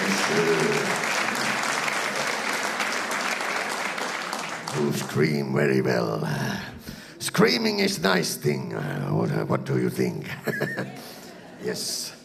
You scream very well. Screaming is a nice thing. What do you think? Yes.